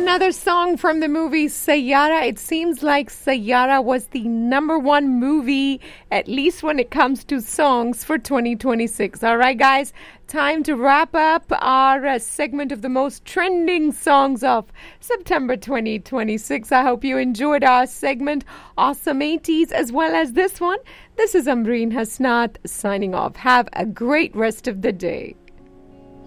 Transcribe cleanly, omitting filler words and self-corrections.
Another song from the movie Sayyara. It seems like Sayyara was the number one movie, at least when it comes to songs for 2026. All right, guys, time to wrap up our segment of the most trending songs of September 2026. I hope you enjoyed our segment, Awesome 80s, as well as this one. This is Amreen Hasnat signing off. Have a great rest of the day.